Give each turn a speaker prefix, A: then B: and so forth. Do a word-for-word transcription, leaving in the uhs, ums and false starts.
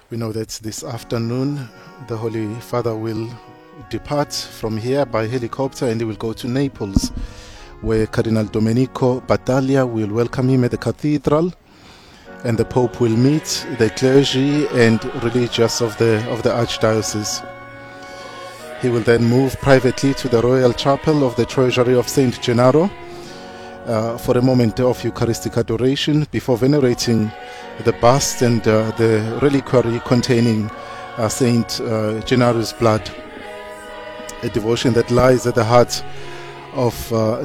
A: We know that this afternoon the Holy Father will depart from here by helicopter and he will go to Naples, where Cardinal Domenico Battaglia will welcome him at the cathedral, and the Pope will meet the clergy and religious of the of the Archdiocese. He will then move privately to the Royal Chapel of the Treasury of Saint Gennaro uh, for a moment of Eucharistic adoration before venerating the bust and uh, the reliquary containing uh, Saint uh, Gennaro's blood, a devotion that lies at the heart of uh,